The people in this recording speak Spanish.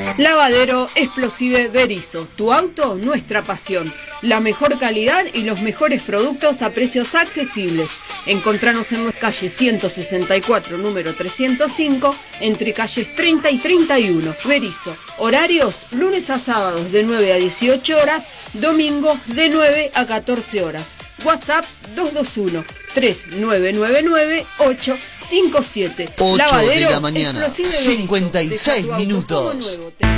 Lavadero Explosive Berisso, tu auto, nuestra pasión. La mejor calidad y los mejores productos a precios accesibles. Encontranos en nuestra calle 164, número 305, entre calles 30 y 31. Berisso. Horarios, lunes a sábados de 9 a 18 horas, domingos de 9 a 14 horas. WhatsApp 221-3999-857. 8 Lavadero de la mañana, Explosive Berisso. 56 minutos.